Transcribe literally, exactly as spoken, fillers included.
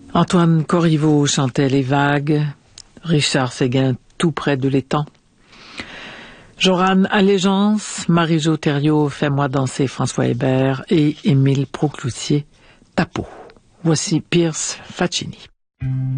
Antoine Corriveau chantait Les Vagues, Richard Séguin Tout près de l'étang, Joran Allégeance, Marie-Jo Thériault Fais-moi danser François Hébert et Émile Procloutier Ta peau. Voici Pierce Faccini.